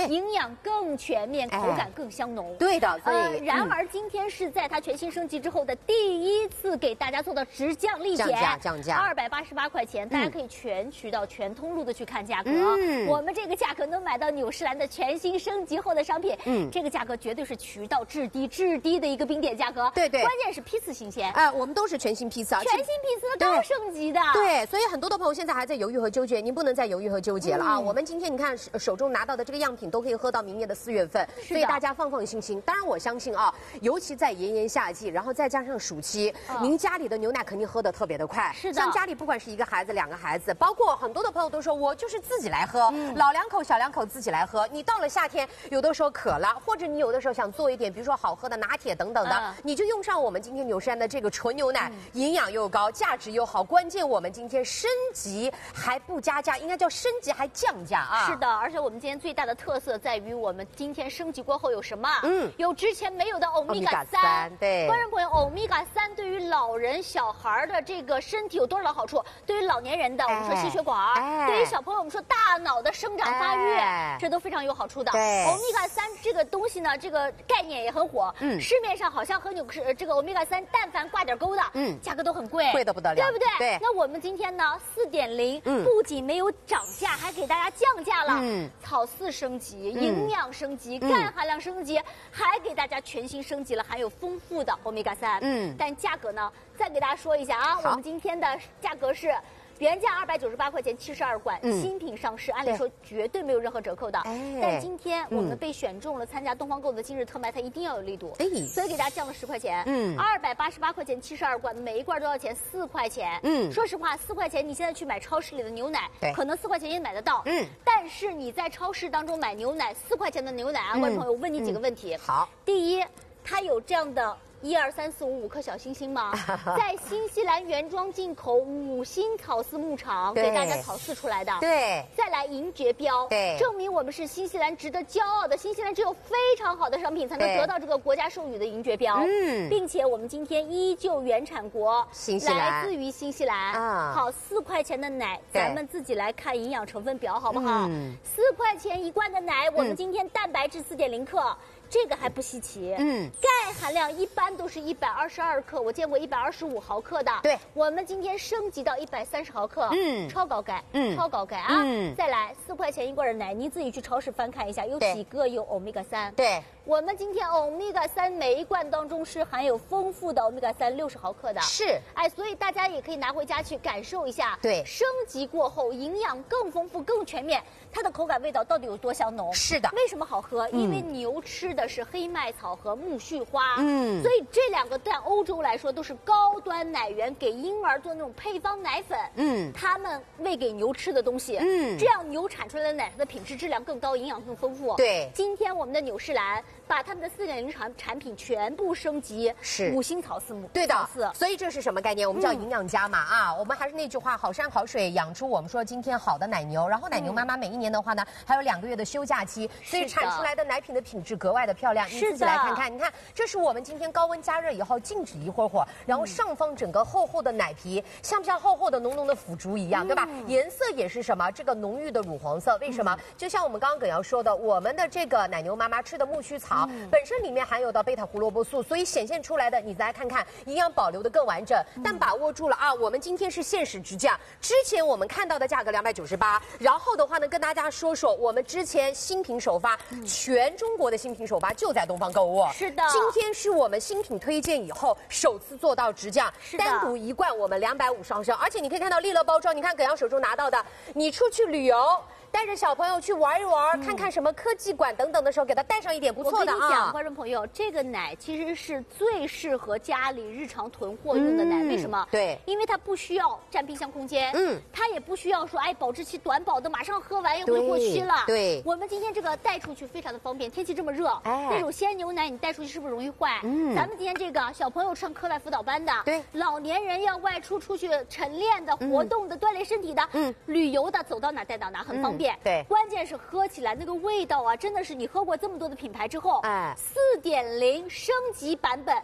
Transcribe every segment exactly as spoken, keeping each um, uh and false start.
营养更全面，口感更香浓。 对的，所以、 呃、然而今天是在它全新升级之后的第一次给大家做到直降立减， 降价降价， 二百八十八块钱，大家可以全渠道、全通路的去看价格。 嗯， 我们这个价格能买到纽诗兰的全新升级后的商品，嗯，这个价格绝对是渠道质低质低的一个冰点价格。 对对， 关键是批次新鲜。 哎、呃，我们都是全新批次啊， 全新批次高升级的。 对，所以很多的朋友现在还在犹豫和纠结，您不能再犹豫和纠结了啊！嗯、我们今天你看手中拿到的这个样品都可以喝到明年的四月份，所以大家放放心心。当然，我相信啊，尤其在炎炎夏季，然后再加上暑期，哦、您家里的牛奶肯定喝得特别的快。 是的， 像家里不管是一个孩子、两个孩子，包括很多的朋友都说我就是自己来喝，嗯、老两口、小两口自己来喝。你到了夏天，有的时候渴了，或者你有的时候想做一点，比如说好喝的拿铁等等的，嗯、你就用上我们今天纽诗兰的这个纯牛奶，嗯、营养又高，价值又好，关键我们今天升级还不加价，应该叫升级还降价啊！ 是的，而且我们今天最大的特色在于我们今天升级过后有什么？ 嗯， 有之前没有的欧米伽三。 对， 观众朋友，欧米伽三对于老人、小孩的这个身体有多少好处？对于老年人的，我们说心血管；哎、对于小朋友，我们说大脑的生长发育，哎、这都非常有好处的。 对， 欧米伽三这个东西呢，这个概念也很火。嗯，市面上好像和纽诗这个欧米伽三，但凡挂点钩的，嗯，价格都很贵， 贵的不得了， 对不对？ 对。 那我们今天呢，四点零，嗯，不仅没有涨价，还给大家降价了。嗯，草饲升级，嗯、营养升级，嗯、钙含量升级，还给大家全新升级了含有丰富的欧米伽三。嗯，但价格呢，再给大家说一下啊，我们今天的价格是。原价二百九十八块钱，七十二罐，嗯、新品上市，按理说绝对没有任何折扣的。哎、但今天我们被选中了参加东方购的今日特卖，它一定要有力度，哎、所以给大家降了十块钱。嗯，二百八十八块钱，七十二罐，每一罐多少钱？四块钱。嗯，说实话，四块钱你现在去买超市里的牛奶，可能四块钱也买得到。嗯，但是你在超市当中买牛奶，四块钱的牛奶啊，嗯、观众朋友，我问你几个问题。 嗯、好， 第一，它有这样的。一二三四五五颗小星星吗？在新西兰原装进口五星草饲牧场给大家草饲出来的。 对， 再来银爵标， 对， 证明我们是新西兰值得骄傲的。新西兰只有非常好的商品才能得到这个国家授予的银爵标。嗯，并且我们今天依旧原产国新西兰， 来自于新西兰。啊，好，四块钱的奶，咱们自己来看营养成分表好不好？嗯，四块钱一罐的奶，我们今天蛋白质四点零克。这个还不稀奇，嗯，钙含量一般都是一百二十二克，我见过一百二十五毫克的， 对， 我们今天升级到一百三十毫克，嗯，超高钙，嗯，超高钙啊，嗯，再来四块钱一罐的奶，你自己去超市翻看一下，有几个有欧米伽三， 对， 我们今天欧米伽三每一罐当中是含有丰富的欧米伽三六十毫克的， 是， 哎，所以大家也可以拿回家去感受一下， 对， 升级过后营养更丰富、更全面，它的口感味道到底有多香浓？ 是的， 为什么好喝？因为牛吃的是黑麦草和苜蓿花，嗯，所以这两个在欧洲来说都是高端奶源，给婴儿做那种配方奶粉，嗯，他们喂给牛吃的东西，嗯，这样牛产出来的奶它的品质质量更高，营养更丰富。 对， 今天我们的纽诗兰把他们的四点零产产品全部升级， 是五星草饲母， 对的，所以这是什么概念？我们叫营养加码啊。我们还是那句话，好山好水养出我们说今天好的奶牛，然后奶牛妈妈每一年的话呢，还有两个月的休假期，所以产出来的奶品的品质格外的漂亮。你自己来看看，你看，这是我们今天高温加热以后静止一会儿会儿，然后上方整个厚厚的奶皮，像不像厚厚的浓浓的腐竹一样，对吧？颜色也是什么？这个浓郁的乳黄色。为什么？就像我们刚刚耿瑶说的，我们的这个奶牛妈妈吃的苜蓿草，本身里面含有到贝塔胡萝卜素，所以显现出来的，你再来看看，营养保留的更完整。但把握住了啊，我们今天是限时直降，之前我们看到的价格两百九十八，然后的话呢，跟大家说说，我们之前新品首发，全中国的新品首发就在东方购物。 是的， 今天是我们新品推荐以后首次做到直降，单独一罐我们两百五十毫升，而且你可以看到利乐包装，你看耿阳手中拿到的，你出去旅游。带着小朋友去玩一玩，嗯、看看什么科技馆等等的时候，给他带上一点不错的啊。 我跟你讲，观众朋友，这个奶其实是最适合家里日常囤货用的奶，嗯、为什么？ 对， 因为它不需要占冰箱空间，嗯，它也不需要说哎保质期短保的，马上喝完又会过期了。 对， 我们今天这个带出去非常的方便，天气这么热，哎，那种鲜牛奶你带出去是不是容易坏？嗯，咱们今天这个小朋友上课外辅导班的，对，老年人要外出出去晨练的、活动的、嗯、锻炼身体的，嗯，旅游的，走到哪带到哪，很方便。嗯、对，关键是喝起来那个味道啊，真的是你喝过这么多的品牌之后，哎，四点零升级版本。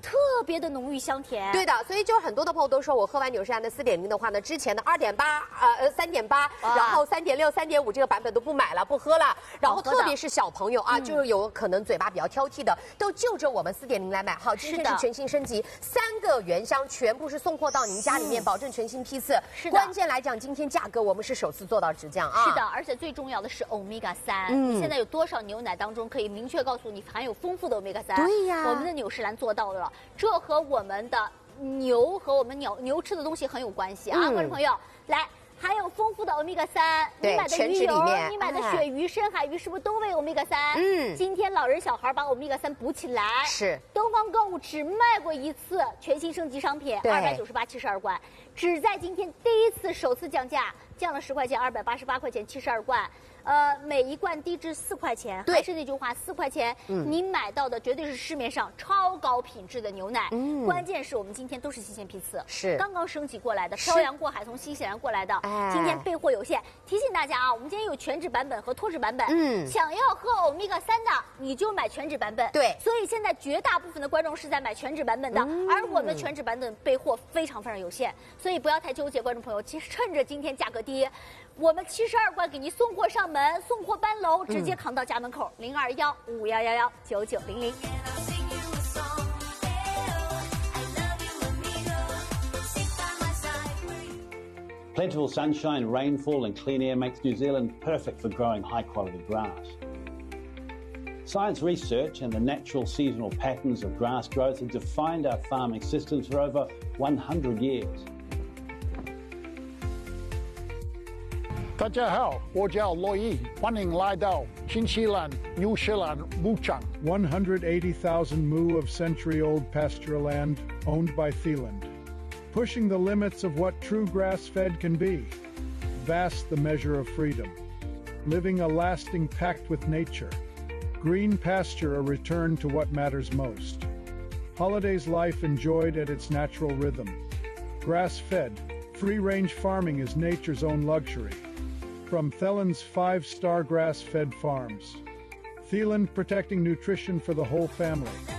特别的浓郁香甜。 对的，所以就很多的朋友都说我喝完纽诗兰的四点零的话呢，之前的二点八呃呃三点八，然后三点六、三点五这个版本都不买了，不喝了。然后特别是小朋友啊，嗯、就是有可能嘴巴比较挑剔的，都就着我们四点零来买。好，今天是全新升级，三个原箱全部是送货到您家里面，嗯、保证全新批次。是的，关键来讲，今天价格我们是首次做到直降啊。 是的，而且最重要的是欧米伽三。嗯，现在有多少牛奶当中可以明确告诉你含有丰富的欧米伽三？ 对呀， 我们的纽诗兰做到了，这和我们的牛和我们牛牛吃的东西很有关系啊，嗯、观众朋友，来。含有丰富的欧米伽三，你买的鱼油，你买的鳕鱼、深海鱼是不是都为欧米伽三？嗯，今天老人小孩把欧米伽三补起来， 是。 东方购物只卖过一次全新升级商品，二百九十八七十二罐，只在今天第一次首次降价，降了十块钱，二百八十八块钱七十二罐。呃，每一罐低至四块钱，还是那句话，四块钱，嗯、你买到的绝对是市面上超高品质的牛奶。嗯，关键是我们今天都是新鲜批次， 是刚刚升级过来的，漂洋过海从新西兰过来的。哎，今天备货有限，提醒大家啊，我们今天有全脂版本和脱脂版本。嗯，想要喝欧米伽三的，你就买全脂版本。 对， 所以现在绝大部分的观众是在买全脂版本的，嗯、而我们的全脂版本备货非常非常有限，所以不要太纠结，观众朋友，其实趁着今天价格低。我们七十二罐给您送货上门，送货搬楼，直接扛到家门口。零二幺五幺幺幺九九零零。 Plentiful sunshine, rainfall, and clean air makes New Zealand perfect for growing high-quality grass. Science research and the natural seasonal patterns of grass growth have defined our farming systems for over one hundred years. 大家好，我叫罗毅，欢迎来到新西兰纽诗兰牧场。 one hundred eighty thousand moo of century-old pasture land owned by Thieland, pushing the limits of what true grass-fed can be. Vast the measure of freedom, living a lasting pact with nature. Green pasture, a return to what matters most. Holidays life enjoyed at its natural rhythm. Grass-fed, free-range farming is nature's own luxury. From Thieland's five-star grass-fed farms. Thieland protecting nutrition for the whole family.